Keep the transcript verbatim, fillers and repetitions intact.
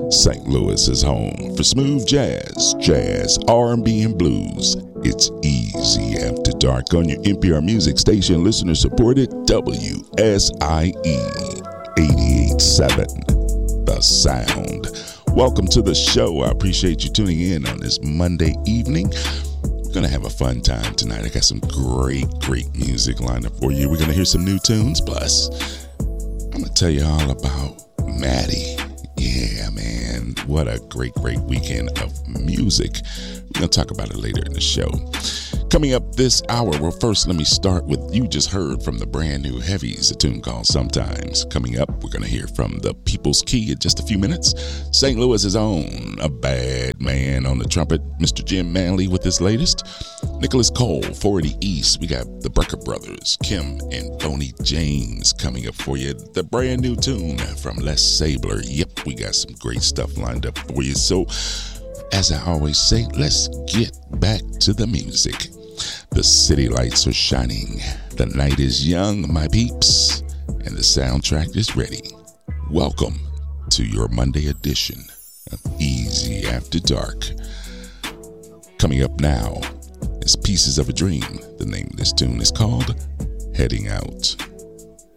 Saint Louis is home for smooth jazz, jazz, R and B, and blues. It's Easy After Dark on your N P R music station, listener supported W S I E eighty-eight point seven, The Sound. Welcome to the show. I appreciate you tuning in on this Monday evening. We're going to have a fun time tonight. I got some great, great music lined up for you. We're going to hear some new tunes. Plus, I'm going to tell you all about Maddie. Yeah, man. What a great, great weekend of music. We're going to talk about it later in the show. Coming up this hour, well, first, let me start with you just heard from the brand new Heavies, a tune called Sometimes. Coming up, we're going to hear from the People's Key in just a few minutes. Saint Louis's own, a bad man on the trumpet, Mister Jim Manley with his latest. Nicholas Cole, forty East. We got the Brecker Brothers, Kim and Boney James coming up for you. The brand new tune from Les Sabler. Yep, we got some great stuff lined up for you. So, as I always say, let's get back to the music. The city lights are shining. The night is young, my peeps, and the soundtrack is ready. Welcome to your Monday edition of Easy After Dark. Coming up now is Pieces of a Dream. The name of this tune is called Heading Out.